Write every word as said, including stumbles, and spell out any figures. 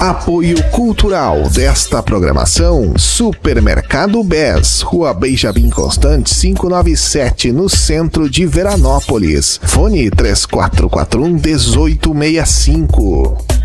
Apoio cultural desta programação: Supermercado Bes, Rua Benjamin Constant quinhentos e noventa e sete, no centro de Veranópolis. Fone três quatro quatro um, oito oito seis cinco.